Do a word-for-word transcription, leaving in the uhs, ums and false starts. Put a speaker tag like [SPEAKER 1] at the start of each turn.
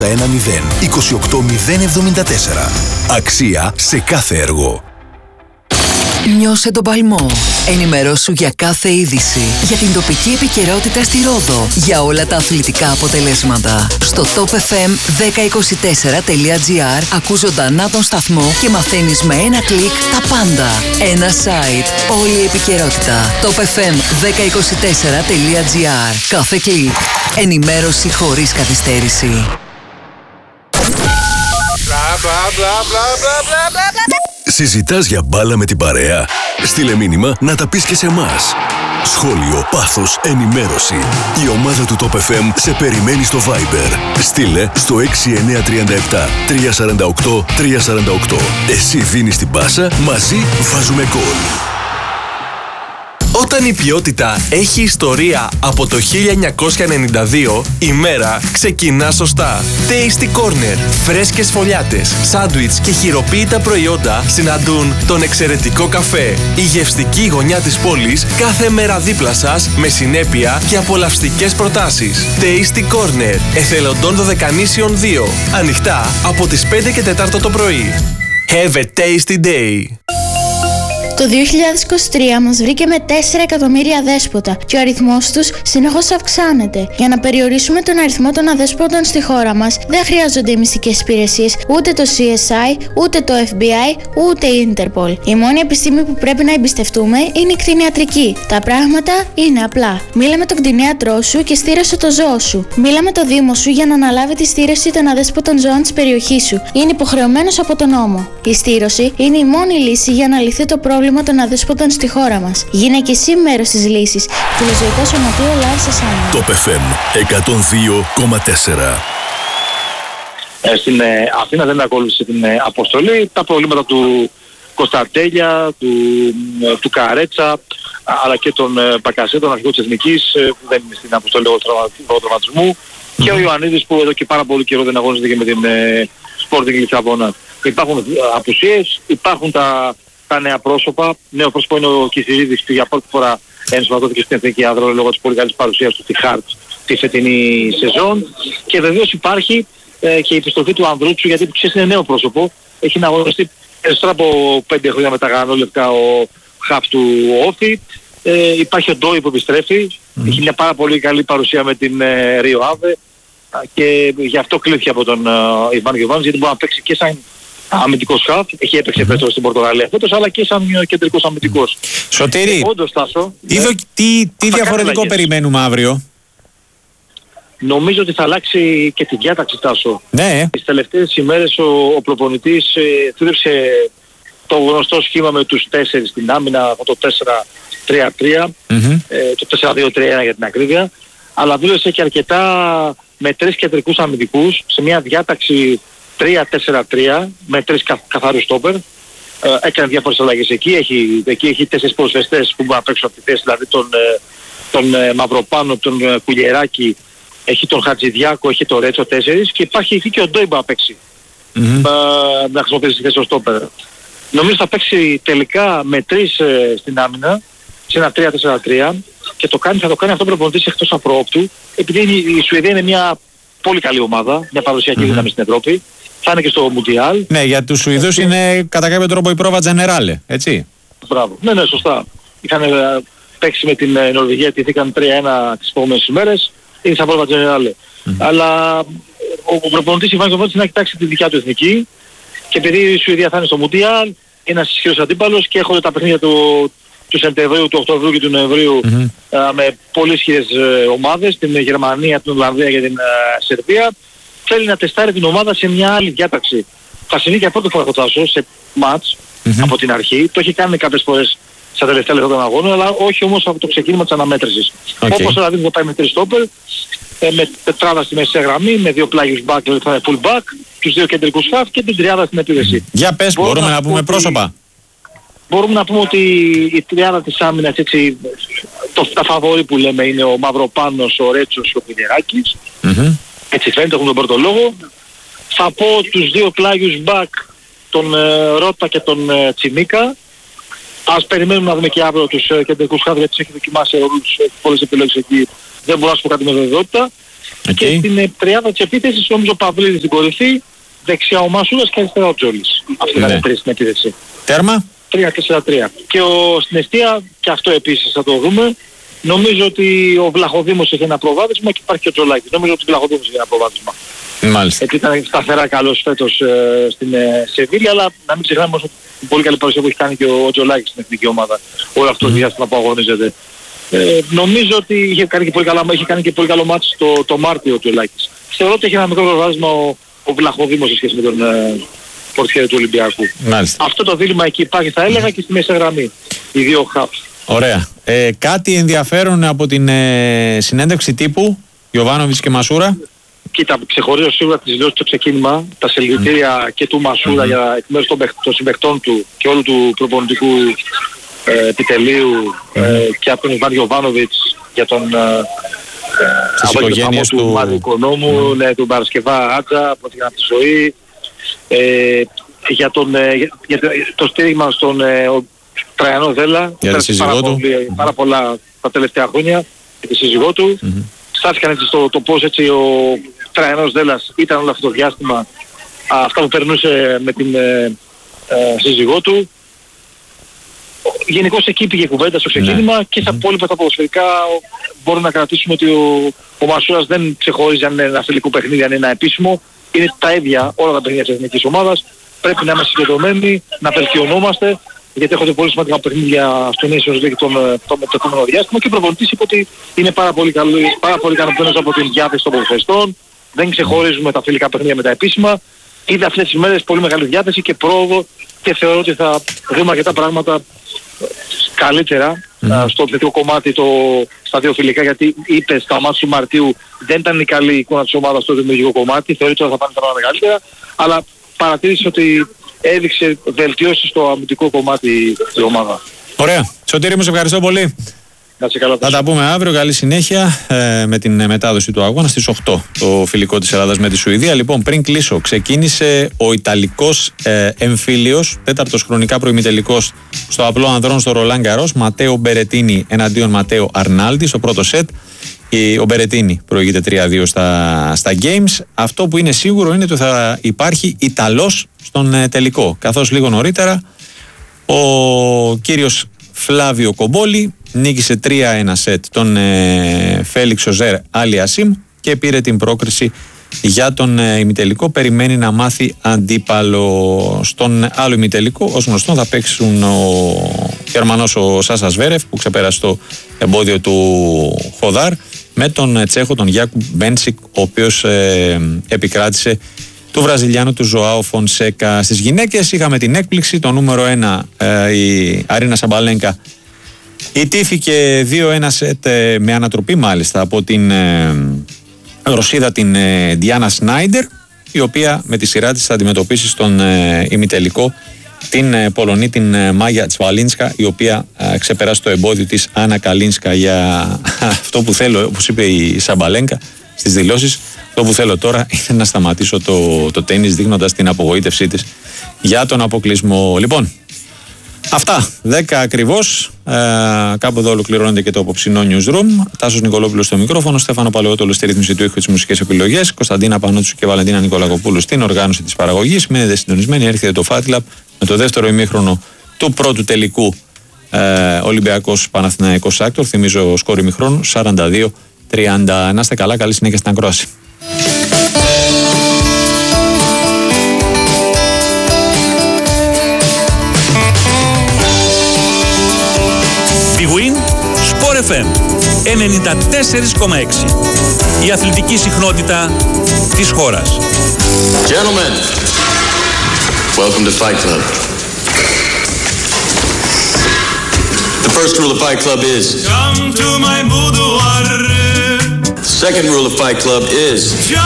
[SPEAKER 1] ένα μηδέν είκοσι οκτώ μηδέν εβδομήντα τέσσερα. Αξία σε κάθε έργο.
[SPEAKER 2] Νιώσε τον παλμό. Ενημερώσου για κάθε είδηση. Για την τοπική επικαιρότητα στη Ρόδο. Για όλα τα αθλητικά αποτελέσματα. Στο top f m δέκα είκοσι τέσσερα τελεία gr ακούς ζωντανά τον σταθμό και μαθαίνεις με ένα κλικ τα πάντα. Ένα site. Όλη η επικαιρότητα. top f m δέκα είκοσι τέσσερα τελεία gr. Κάθε κλικ. Ενημέρωση χωρίς καθυστέρηση.
[SPEAKER 1] Συζητάς για μπάλα με την παρέα? Στείλε μήνυμα να τα πεις και σε εμάς. Σχόλιο, πάθος, ενημέρωση. Η ομάδα του Top εφ εμ σε περιμένει στο Viber. Στείλε στο έξι εννιά τρία επτά τρία τέσσερα οκτώ τρία τέσσερα οκτώ. Εσύ δίνεις την πάσα, μαζί βάζουμε γκολ.
[SPEAKER 3] Όταν η ποιότητα έχει ιστορία από το χίλια εννιακόσια ενενήντα δύο, η μέρα ξεκινά σωστά. Tasty Corner. Φρέσκες φωλιάτες, σάντουιτς και χειροποίητα προϊόντα συναντούν τον εξαιρετικό καφέ. Η γευστική γωνιά της πόλης κάθε μέρα δίπλα σας με συνέπεια και απολαυστικές προτάσεις. Tasty Corner. Εθελοντών Δωδεκανήσιων δύο. Ανοιχτά από τις πέντε και τέσσερα το πρωί. Have a tasty day.
[SPEAKER 4] Το δύο χιλιάδες είκοσι τρία μας βρήκε με τέσσερα εκατομμύρια αδέσποτα και ο αριθμός τους συνεχώς αυξάνεται. Για να περιορίσουμε τον αριθμό των αδέσποτων στη χώρα μας, δεν χρειάζονται οι μυστικές υπηρεσίες, ούτε το σι ες άι, ούτε το εφ μπι άι, ούτε η Interpol. Η μόνη επιστήμη που πρέπει να εμπιστευτούμε είναι η κτηνιατρική. Τα πράγματα είναι απλά. Μίλα με τον κτηνίατρό σου και στήρωσε το ζώο σου. Μίλα με το δήμο σου για να αναλάβει τη στήρωση των αδέσποτων ζώων της περιοχής σου. Είναι υποχρεωμένος από τον νόμο. Η στήρωση είναι η μόνη λύση για να λυθεί το πρόβλημα των αδέσποτων στη χώρα μας. Γίνε και εσύ μέρος της λύσης. Φιλοζωικό Σωματείο Λάρισας Άμυνα.
[SPEAKER 1] Top εφ εμ εκατόν δύο κόμμα τέσσερα.
[SPEAKER 5] Ε, στην ε, Αθήνα δεν ακολούθησε την ε, αποστολή. Τα προβλήματα του Κωνσταντέλια, του, ε, του Καρέτσα, αλλά και των ε, Μπακασέ, των αρχηγών της Εθνικής, ε, που δεν είναι στην αποστολή του τραυματισμού. Mm-hmm. Και ο Ιωαννίδης που εδώ και πάρα πολύ καιρό δεν αγωνίζεται και με την ε, Sporting Λισαβόνα. Υπάρχουν ε, απουσίες, υπάρχουν τα τα νέα πρόσωπα. Νέο πρόσωπο είναι ο Κιθυρίδης που για πρώτη φορά ενσωματώθηκε στην Εθνική Άδρο λόγω της πολύ καλής παρουσίας του στη Χάρτς τη φετινή σεζόν. Και βεβαίως υπάρχει ε, και η επιστροφή του Ανδρούτσου, γιατί που ξέρεις είναι νέο πρόσωπο. Έχει να αγωνιστεί περισσότερα από πέντε χρόνια με τα γανόλευκα ο χαφ του Όφη. Ε, υπάρχει ο Ντόι που επιστρέφει. Mm. Έχει μια πάρα πολύ καλή παρουσία με την ε, Ρίο Άβε και γι' αυτό κλείθηκε από τον ε, Ιβάν Γιωβάνης, γιατί μπορεί να παίξει και σαν αμυντικός χαφ, έχει έπαιξε φέτος mm-hmm. στην Πορτογαλία φέτος, αλλά και σαν κεντρικός αμυντικός.
[SPEAKER 6] Σωτήρη,
[SPEAKER 5] ε, όντως, Τάσο,
[SPEAKER 6] τι,
[SPEAKER 5] ναι,
[SPEAKER 6] τι, τι διαφορετικό περιμένουμε αύριο?
[SPEAKER 5] Νομίζω ότι θα αλλάξει και τη διάταξη, Τάσο.
[SPEAKER 6] Ναι.
[SPEAKER 5] Τις τελευταίες ημέρες ο, ο προπονητής ε, θύριψε το γνωστό σχήμα με τους τέσσερις στην άμυνα, το τέσσερα τρία τρία, mm-hmm. ε, το τέσσερα δύο τρία ένα για την ακρίβεια, αλλά δούλεψε και αρκετά με τρεις κεντρικούς αμυντικούς σε μια διάταξη τρία τέσσερα τρία με τρεις κα, καθαρούς στόπερ. Ε, έκανε διάφορες αλλαγές εκεί. Έχει, εκεί έχει τέσσερις ποδοσφαιριστές που μπορούν να παίξουν από τη θέση, δηλαδή τον, ε, τον ε, Μαυροπάνο, τον ε, Κουλιεράκη, έχει τον Χατζηδιάκο, έχει τον Ρέτσο τέσσερις και υπάρχει εκεί και ο Ντόι που να παίξει. Mm-hmm. Ε, να χρησιμοποιήσει τη θέση ως στόπερ. Νομίζω θα παίξει τελικά με τρεις ε, στην άμυνα, σε ένα τρία τέσσερα τρία και το κάνει, θα το κάνει αυτό προπονητής εκτός απρόοπτου, επειδή η Σουηδία είναι μια πολύ καλή ομάδα, μια παρουσιακή mm-hmm. δύναμη στην Ευρώπη. Θα είναι και στο Μουντιάλ.
[SPEAKER 6] Ναι, για τους Σουηδούς και είναι κατά κάποιο τρόπο η πρόβα τζενεράλε, έτσι.
[SPEAKER 5] Μπράβο. Ναι, ναι, σωστά. Είχαν παίξει με την Νορβηγία, τηθήκαν τρία ένα τις επόμενες ημέρες. Είναι σαν πρόβα τζενεράλε. Mm-hmm. Αλλά ο προπονητής Ιβάν Γιωβάνης να κοιτάξει τη δικιά του εθνική και επειδή η Σουηδία θα είναι στο Μουντιάλ, είναι ένας ισχυρός αντίπαλος και έχονται τα παιχνίδια του, του Σεπτεμβρίου, του Οκτωβρίου και του Νοεμβρίου mm-hmm. α, με πολύ ισχυρές ομάδες, την Γερμανία, την Ολλανδία και την α, Σερβία. Θέλει να τεστάρει την ομάδα σε μια άλλη διάταξη. Θα συμβεί και πρώτη φορά το Τάσο σε μάτς mm-hmm. από την αρχή. Το έχει κάνει κάποιες φορές στα τελευταία λεπτά των αγώνων, αλλά όχι όμως από το ξεκίνημα της αναμέτρησης. Okay. Όπως δηλαδή θα πάει με τρεις στόπερ, με τετράδα στη μεσαία γραμμή, με δύο πλάγιους back, δηλαδή θα είναι full back, τους δύο κεντρικούς half και την τριάδα στην επίδεση.
[SPEAKER 6] Για πες, μπορούμε, μπορούμε να, να πούμε ότι... πρόσωπα.
[SPEAKER 5] Μπορούμε να πούμε ότι η τριάδα της άμυνας, έτσι, το, τα φαβορί που λέμε είναι ο Μαυροπάνος, ο Ρέτσος και ο Πινεράκης. Mm-hmm. Έτσι φαίνεται, έχουν τον πρώτο λόγο. Θα πω τους δύο πλάγιους back, τον ε, Ρώτα και τον ε, Τσιμίκα. Ας περιμένουμε να δούμε και αύριο τους ε, κεντρικούς χάδους, γιατί τους έχει δοκιμάσει όλους, ε, πολλές επιλογές εκεί. Δεν μπορώ να σου πω κάτι με βεβαιότητα.
[SPEAKER 6] Okay.
[SPEAKER 5] Και στην ε, τριάδα της επίθεσης νομίζω ο Παυλίδης στην κορυφή, δεξιά ο Μασούρας και αριστερά ο Τζόλης. Αυτή ήταν
[SPEAKER 6] Ναι.
[SPEAKER 5] η τρεις στην επίθεση.
[SPEAKER 6] Τέρμα.
[SPEAKER 5] τρία τέσσερα τρία. Και ο, στην εστία, και αυτό επίσης θα το δούμε, νομίζω ότι ο Βλαχοδήμος έχει ένα προβάδισμα και υπάρχει και ο Τζολάκης. Νομίζω ότι ο Βλαχοδήμος έχει ένα προβάδισμα.
[SPEAKER 6] Μάλιστα.
[SPEAKER 5] Γιατί ήταν σταθερά καλός φέτος ε, στην ε, Σεβίλη, αλλά να μην ξεχνάμε όμως την πολύ καλή παρουσία που έχει κάνει και ο, ο Τζολάκης στην εθνική ομάδα όλο αυτό το διάστημα που αγωνίζεται. Ε, νομίζω ότι είχε κάνει και πολύ, καλά, είχε κάνει και πολύ καλό μάτι το, το Μάρτιο ο Τζολάκης. Θεωρώ ότι έχει ένα μικρό προβάδισμα ο, ο Βλαχοδήμος σε σχέση με τον ε, πορτιέρι του Ολυμπιακού.
[SPEAKER 6] Μάλιστα.
[SPEAKER 5] Αυτό το δίλημμα εκεί υπάρχει, θα έλεγα, και στη μέση γραμμή. Οι δύο χαφς.
[SPEAKER 6] Ωραία. Ε, κάτι ενδιαφέρον από την ε, συνέντευξη τύπου Γιοβάνοβιτς και Μασούρα.
[SPEAKER 5] Κοίτα, ξεχωρίζω σίγουρα τις δηλώσεις στο ξεκίνημα, τα σελγητήρια mm. και του Μασούρα mm. για εκ μέρους των, των συμπαικτών του και όλου του προπονητικού ε, επιτελείου mm. ε, και από τον Ιβάν Γιοβάνοβιτς για τον
[SPEAKER 6] οικογένειες
[SPEAKER 5] του, του Μάριου Οικονόμου, mm. ναι, του Παρασκευά Άτζα που έφυγαν από τη ζωή, ε, για, τον, ε, για, για το στήριγμα στον ε, Τραϊανό Δέλα,
[SPEAKER 6] για τη σύζυγό του.
[SPEAKER 5] Πολύ, πάρα πολλά τα τελευταία χρόνια για τη σύζυγό του. Mm-hmm. Στάθηκαν έτσι στο το πώς έτσι ο Τραϊανός Δέλλας ήταν όλο αυτό το διάστημα, αυτά που περνούσε με την ε, ε, σύζυγό του. Γενικώς εκεί πήγε κουβέντα στο ξεκίνημα, ναι. Και στα υπόλοιπα τα ποδοσφαιρικά μπορούμε να κρατήσουμε ότι ο, ο Μασούρας δεν ξεχωρίζει αν είναι ένα φιλικό παιχνίδι, αν είναι ένα επίσημο. Είναι τα ίδια όλα τα παιχνίδια της εθνικής ομάδας. Πρέπει να είμαστε συγκεντρωμένοι, να βελτιωνόμαστε, γιατί έχονται πολύ σημαντικά παιχνίδια στο Nations League τον, τον, το επόμενο διάστημα, και ο προπονητής είπε ότι είναι πάρα πολύ, καλό, πάρα πολύ ικανοποιημένος από την διάθεση των ποδοσφαιριστών. Δεν ξεχωρίζουμε τα φιλικά παιχνίδια με τα επίσημα. Είδε αυτές τις μέρες πολύ μεγάλη διάθεση και πρόοδο, και θεωρώ ότι θα δούμε αρκετά πράγματα καλύτερα mm. στο θετικό κομμάτι το, στα δύο φιλικά, γιατί είπε στα μάτια του Μαρτίου δεν ήταν η καλή εικόνα της ομάδας στο δημιουργικό κομμάτι, θεωρείται ότι θα πάνε τα πράγματα καλύτερα, αλλά παρατήρησε ότι έδειξε βελτιώσεις στο αμυντικό κομμάτι της ομάδας.
[SPEAKER 6] Ωραία. Σωτήρη μου, σε ευχαριστώ πολύ.
[SPEAKER 5] Καλά,
[SPEAKER 6] θα τα πούμε αύριο. Καλή συνέχεια ε, με την μετάδοση του αγώνα στις οκτώ το φιλικό της Ελλάδας με τη Σουηδία. Λοιπόν, πριν κλείσω, ξεκίνησε ο Ιταλικός ε, εμφύλιος, τέταρτος χρονικά προημιτελικός στο απλό ανδρών στο Ρολάν Γκαρός. Ματέο Μπερετίνι εναντίον Ματέο Αρνάλντι στο πρώτο σετ. Ο Μπερετίνι προηγείται τρία δύο στα, στα Games. Αυτό που είναι σίγουρο είναι ότι θα υπάρχει Ιταλός στον ε, τελικό. Καθώς λίγο νωρίτερα ο κύριος Φλάβιο Κομπόλη νίκησε τρία ένα σετ τον ε, Φέλιξ Οζέρ Αλιασίμ και πήρε την πρόκριση για τον ε, ημιτελικό. Περιμένει να μάθει αντίπαλο στον άλλο ημιτελικό. Ως γνωστό θα παίξουν ο Γερμανός ο Σάσα Σβέρεφ που ξεπέρασε το εμπόδιο του Χοδάρ με τον Τσέχο τον Γιάκου Μπένσικ, ο οποίος ε, επικράτησε του Βραζιλιάνου του Ζωάο Φονσέκα. Στις γυναίκες είχαμε την έκπληξη, το νούμερο ένα ε, η Αρίνα Σαμπαλένκα ιτήθηκε δύο ένα σετ ε, με ανατροπή μάλιστα από την ε, Ρωσίδα την ε, Διάνα Σνάιντερ, η οποία με τη σειρά της θα αντιμετωπίσει στον ε, ημιτελικό την ε, Πολωνή, την ε, Μάγια Τσβαλίνσκα, η οποία ε, ξεπεράσει το εμπόδιο της Άννα Καλίνσκα. Για αυτό που θέλω, όπως είπε η Σαμπαλένκα στις δηλώσεις, αυτό που θέλω τώρα είναι να σταματήσω το, το τένις, δείχνοντας την απογοήτευσή της για τον αποκλεισμό. Λοιπόν, αυτά, δέκα ακριβώς. Ε, κάπου εδώ ολοκληρώνεται και το απόψινό newsroom. Τάσος Νικολόπουλος στο μικρόφωνο, Στέφανο Παλαιότολος στη ρύθμιση του ήχου, τις μουσικές επιλογές, Κωνσταντίνα Πανότσου και Βαλεντίνα Νικολακοπούλου στην οργάνωση της παραγωγής. Μείνετε συντονισμένοι, έρχεται το Fight Club με το δεύτερο ημίχρονο του πρώτου τελικού ε, Ολυμπιακός Παναθηναϊκός Άκτορ. Θυμίζω σκόρ ημιχρόνου σαράντα δύο τριάντα. Να είστε καλά, καλή συνέχεια στην ακρόαση.
[SPEAKER 7] Sport εφ εμ ενενήντα τέσσερα κόμμα έξι. Η αθλητική συχνότητα της χώρας.
[SPEAKER 8] Gentlemen, welcome to Fight Club. The first rule of Fight Club is
[SPEAKER 7] Come to my boudoir.
[SPEAKER 8] The second rule of Fight Club is